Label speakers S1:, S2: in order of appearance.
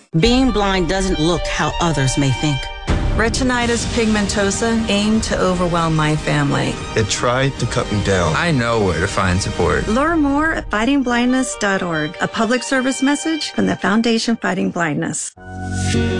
S1: Being blind doesn't look how others may think.
S2: Retinitis pigmentosa aimed to overwhelm my family.
S3: It tried to cut me down.
S4: I know where to find support.
S5: Learn more at fightingblindness.org, a public service message from the Foundation Fighting Blindness.